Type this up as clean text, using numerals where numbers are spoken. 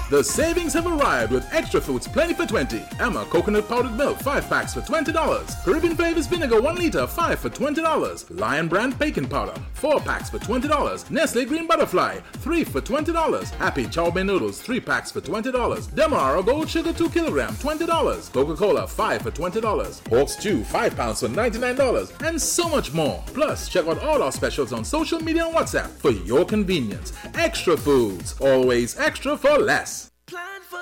The savings have arrived with Extra Foods Plenty for 20. Emma Coconut Powdered Milk 5 packs for $20. Caribbean Flavors Vinegar 1 liter 5 for $20. Lion Brand Bacon Powder 4 packs for $20. Nestle Green Butterfly 3 for $20. Happy Chow Mein Noodles 3 packs for $20. Demerara Gold Sugar 2 kilogram $20. Coca-Cola 5 for $20. Hawk Stew 5 pounds for $99. And so much more. Plus, check out all our specials on social media and WhatsApp for your convenience. Extra Foods, always extra for less.